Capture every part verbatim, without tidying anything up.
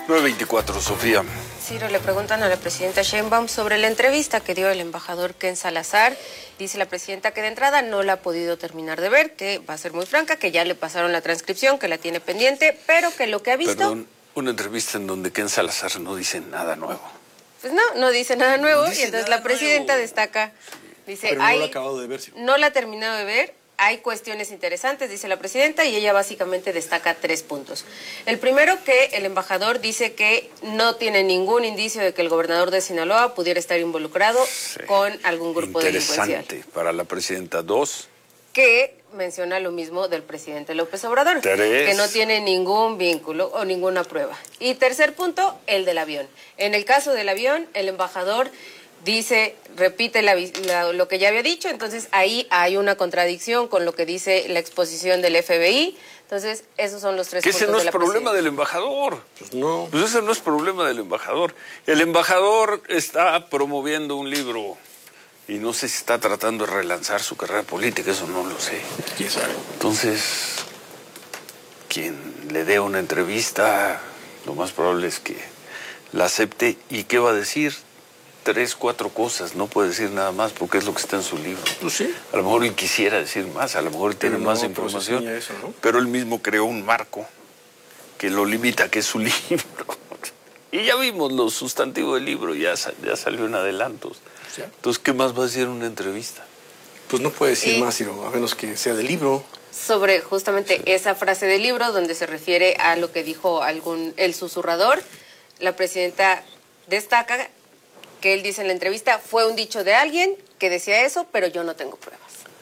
nueve veinticuatro, Sofía. Ciro, le preguntan a la presidenta Sheinbaum sobre la entrevista que dio el embajador Ken Salazar. Dice la presidenta que de entrada no la ha podido terminar de ver, que va a ser muy franca, que ya le pasaron la transcripción, que la tiene pendiente, pero que lo que ha visto... Perdón, una entrevista en donde Ken Salazar no dice nada nuevo. Pues no, no dice nada nuevo, no dice y entonces nada la presidenta nuevo. destaca, dice, pero no hay, la ha acabado de ver, sí. no la ha terminado de ver. Hay cuestiones interesantes, dice la presidenta, y ella básicamente destaca tres puntos. El primero, que el embajador dice que no tiene ningún indicio de que el gobernador de Sinaloa pudiera estar involucrado sí. con algún grupo delincuencial. Interesante para la presidenta. Dos. Que menciona lo mismo del presidente López Obrador. Tres. Que no tiene ningún vínculo o ninguna prueba. Y tercer punto, el del avión. En el caso del avión, el embajador... dice, repite la, la, lo que ya había dicho, entonces ahí hay una contradicción con lo que dice la exposición del F B I. Entonces, esos son los tres que puntos ese no de es la problema presidenta. del embajador. Pues no. Pues ese no es problema del embajador. El embajador está promoviendo un libro y no sé si está tratando de relanzar su carrera política, eso no lo sé. ¿Quién sabe? Entonces, quien le dé una entrevista, lo más probable es que la acepte. ¿Y qué va a decir? Tres, cuatro cosas, no puede decir nada más porque es lo que está en su libro. Pues sí. A lo mejor él quisiera decir más, a lo mejor él tiene no, más pues información, eso, ¿no? pero él mismo creó un marco que lo limita, que es su libro. Y ya vimos los sustantivos del libro, ya, ya salió en adelantos. ¿Sí? Entonces, ¿qué más va a decir en una entrevista? Pues no puede decir y... más, Ciro, a menos que sea del libro. Sobre justamente sí. esa frase del libro, donde se refiere a lo que dijo algún el susurrador, la presidenta destaca que él dice en la entrevista, fue un dicho de alguien que decía eso, pero yo no tengo pruebas.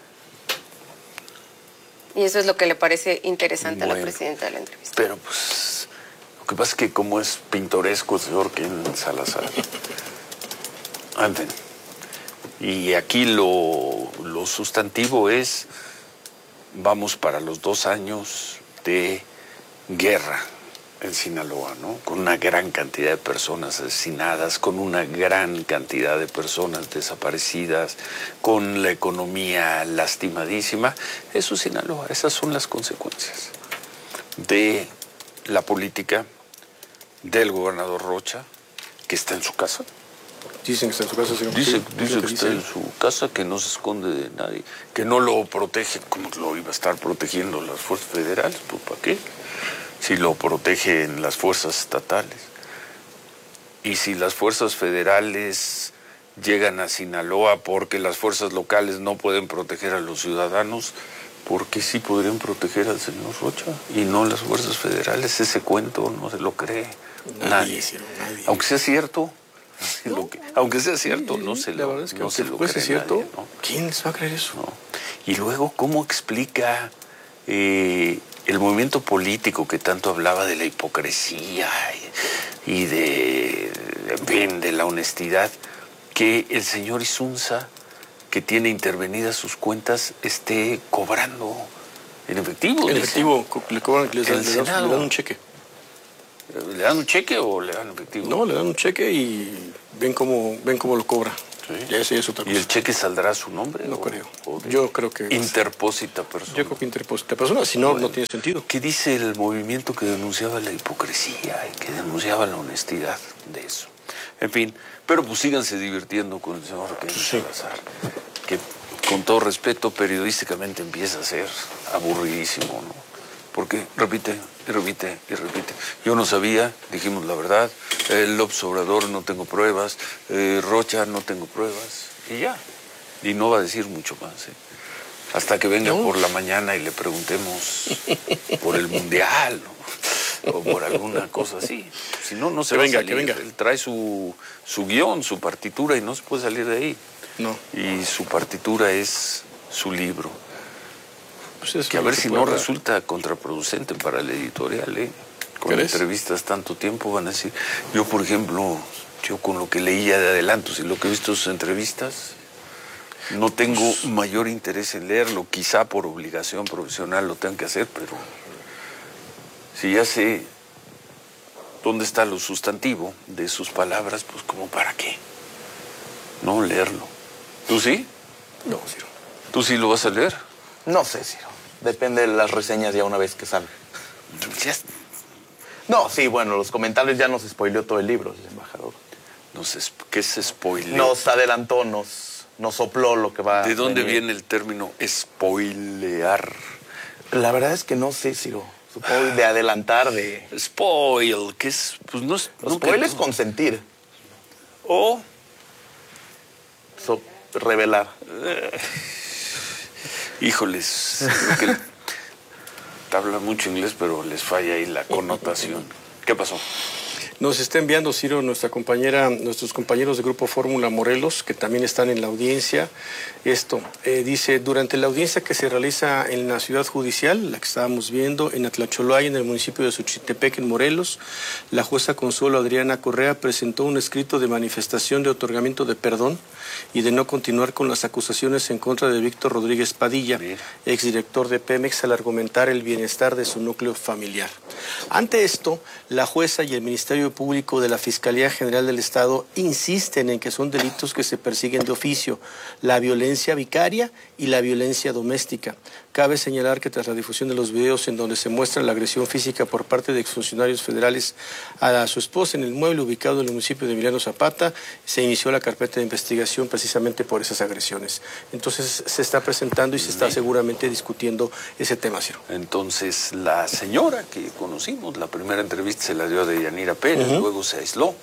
Y eso es lo que le parece interesante bueno, a la presidenta de la entrevista. Pero pues, lo que pasa es que como es pintoresco el señor Ken Salazar. En fin. Y aquí lo, lo sustantivo es, vamos para los dos años de guerra en Sinaloa, ¿no? Con una gran cantidad de personas asesinadas, con una gran cantidad de personas desaparecidas, con la economía lastimadísima. Eso es Sinaloa, esas son las consecuencias de la política del gobernador Rocha, que está en su casa. Dicen que está en su casa, señor. Dice, sí, dice que está en su casa, que no se esconde de nadie, que no lo protege, como lo iba a estar protegiendo las fuerzas federales, pues ¿para qué? Si lo protegen las fuerzas estatales. Y si las fuerzas federales llegan a Sinaloa porque las fuerzas locales no pueden proteger a los ciudadanos, ¿por qué sí podrían proteger al señor Rocha y no las fuerzas federales? Ese cuento no se lo cree nadie. nadie. nadie. Aunque sea cierto, no, lo que, aunque sea cierto, sí, no se la lo, verdad es que no se lo fuese cree cierto, nadie, ¿no? ¿Quién les va a creer eso? No. Y luego, ¿cómo explica eh, el movimiento político que tanto hablaba de la hipocresía y, y de, en fin, de la honestidad, que el señor Insunza, que tiene intervenidas sus cuentas, esté cobrando en efectivo? En efectivo, le cobran, les dan, le dan, le dan un cheque. ¿Le dan un cheque o le dan efectivo? No, le dan un cheque y ven cómo, ven cómo lo cobra. Sí. Ya ese es otra cosa. ¿Y el cheque saldrá a su nombre? No o, creo. O Yo creo que... interpósita persona. Yo creo que interpósita persona, si no, bueno, no tiene sentido. ¿Qué dice el movimiento que denunciaba la hipocresía y que denunciaba la honestidad de eso? En fin, pero pues síganse divirtiendo con el señor Ken Salazar, que con todo respeto periodísticamente empieza a ser aburridísimo, ¿no? Porque repite y repite y repite. Yo no sabía, dijimos la verdad, el López Obrador no tengo pruebas, eh, Rocha no tengo pruebas, y ya. Y no va a decir mucho más, ¿eh? Hasta que venga no. por la mañana y le preguntemos por el Mundial, ¿no? O por alguna cosa así. Si no, no se que va venga, a salir. Que venga. Él trae su, su guión, su partitura y no se puede salir de ahí. No. Y su partitura es su libro. Pues que a ver si no hablar. resulta contraproducente para el editorial, ¿eh? Con entrevistas tanto tiempo van a decir... Yo, por ejemplo, yo con lo que leía de adelantos y lo que he visto en sus entrevistas, no tengo pues, mayor interés en leerlo. Quizá por obligación profesional lo tengan que hacer, pero si ya sé dónde está lo sustantivo de sus palabras, pues como para qué no leerlo. ¿Tú sí? No, Ciro. ¿Tú sí lo vas a leer? No sé, Ciro. Depende de las reseñas ya una vez que salen. Ya, No, sí, bueno, los comentarios ya nos spoileó todo el libro, el embajador. Nos, ¿Qué se spoileó? Nos adelantó, nos, nos sopló lo que va a ¿De dónde venir. viene el término spoilear? La verdad es que no sé, Ciro. Supongo de adelantar, de... Spoil, que es... Pues no es... Los no, spoil que es no. consentir, O... so, revelar. Híjoles, creo que habla mucho inglés, pero les falla ahí la connotación. ¿Qué pasó? Nos está enviando, Ciro, nuestra compañera, nuestros compañeros de Grupo Fórmula Morelos, que también están en la audiencia. Esto, eh, dice, durante la audiencia que se realiza en la ciudad judicial, la que estábamos viendo, en Atlacholaya, en el municipio de Xochitepec, en Morelos, la jueza Consuelo Adriana Correa presentó un escrito de manifestación de otorgamiento de perdón y de no continuar con las acusaciones en contra de Víctor Rodríguez Padilla, Bien. exdirector de Pemex, al argumentar el bienestar de su núcleo familiar. Ante esto, la jueza y el Ministerio Público de la Fiscalía General del Estado insisten en que son delitos que se persiguen de oficio, la violencia vicaria y la violencia doméstica. Cabe señalar que tras la difusión de los videos en donde se muestra la agresión física por parte de exfuncionarios federales a su esposa en el mueble ubicado en el municipio de Emiliano Zapata, se inició la carpeta de investigación precisamente por esas agresiones. Entonces se está presentando y se está seguramente discutiendo ese tema, Ciro. Entonces, la señora que conocimos, la primera entrevista se la dio a Deyanira Pérez, Uh-huh. luego se aisló.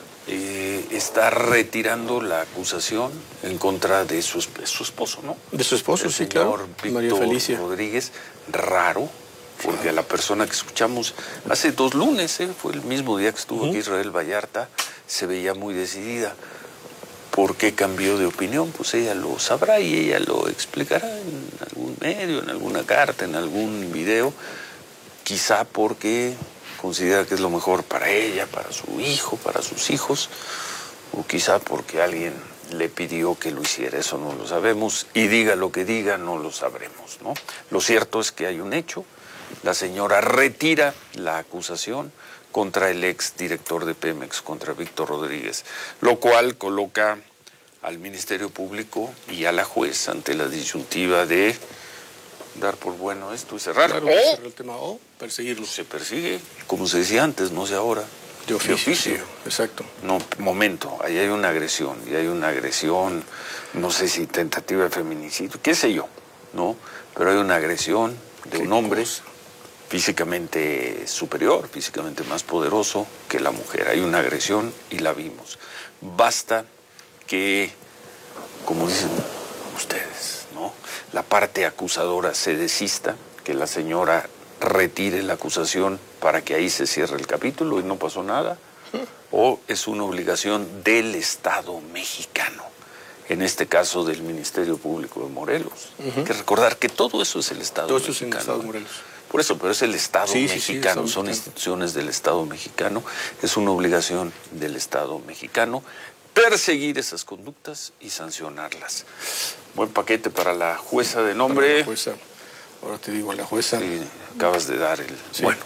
Eh, está retirando la acusación en contra de su, esp- su esposo, ¿no? De su esposo, El sí, señor claro. María Víctor Felicia. Rodríguez, raro, porque a la persona que escuchamos hace dos lunes, ¿eh? Fue el mismo día que estuvo Uh-huh. aquí Israel Vallarta, se veía muy decidida. ¿Por qué cambió de opinión? Pues ella lo sabrá y ella lo explicará en algún medio, en alguna carta, en algún video. Quizá porque considera que es lo mejor para ella, para su hijo, para sus hijos, o quizá porque alguien le pidió que lo hiciera, eso no lo sabemos, y diga lo que diga, no lo sabremos, ¿no? Lo cierto es que hay un hecho, la señora retira la acusación contra el ex director de Pemex, contra Víctor Rodríguez, lo cual coloca al Ministerio Público y a la juez ante la disyuntiva de dar por bueno esto y cerrar, Claro, o cerrar el tema o perseguirlo. se persigue, como se decía antes, no sé ahora, De oficio. de oficio. Sí, exacto. No, momento, ahí hay una agresión, y hay una agresión, no sé si tentativa de feminicidio, qué sé yo, ¿no? Pero hay una agresión de Qué un hombre cosa. físicamente superior, físicamente más poderoso que la mujer. Hay una agresión y la vimos. Basta que, como dicen ustedes, ¿no? La parte acusadora se desista, que la señora retire la acusación para que ahí se cierre el capítulo y no pasó nada, o es una obligación del Estado mexicano, en este caso del Ministerio Público de Morelos. Hay que recordar que todo eso es el Estado Todo eso es en el mexicano. Estado de Morelos. Por eso, pero es el Estado Sí, sí, sí, mexicano, Estado son mexicano. instituciones del Estado mexicano, es una obligación del Estado mexicano perseguir esas conductas y sancionarlas. Buen paquete para la jueza de nombre. La jueza, ahora te digo, la jueza. Sí, acabas de dar el, Sí. bueno,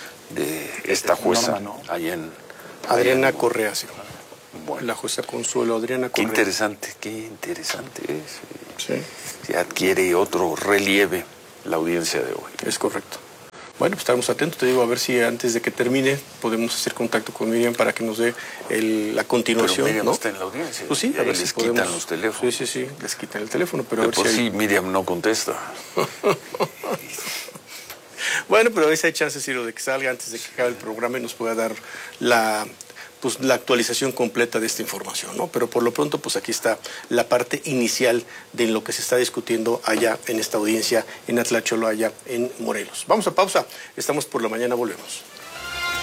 de esta jueza, Norma, ¿no? ahí en... Adriana ahí en- Correa, sí. Bueno, La jueza Consuelo Adriana qué Correa. interesante, qué interesante es. Sí, Se adquiere otro relieve la audiencia de hoy. es correcto. Bueno, pues estaremos atentos, te digo, a ver si antes de que termine podemos hacer contacto con Miriam para que nos dé el- la continuación, Pero Miriam ¿no? está en la audiencia. Pues sí, y a ahí ver si les podemos. quitan los teléfonos. Sí, sí, sí, les quitan el teléfono, pero a De ver si por hay- sí Miriam no contesta. Bueno, pero a veces hay chances, Ciro, de que salga antes de que acabe el programa y nos pueda dar la, pues, la actualización completa de esta información, ¿no? Pero por lo pronto, pues aquí está la parte inicial de lo que se está discutiendo allá en esta audiencia en Atlacholaya, en Morelos. Vamos a pausa, estamos por la mañana, volvemos.